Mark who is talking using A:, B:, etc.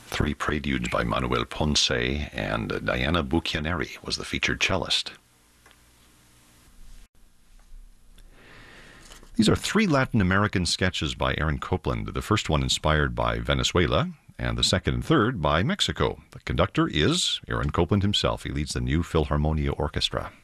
A: Three preludes by Manuel Ponce, and Diana Bucchianeri was the featured cellist. These are three Latin American sketches by Aaron Copland, the first one inspired by Venezuela, and the second and third by Mexico. The conductor is Aaron Copland himself. He leads the New Philharmonia Orchestra.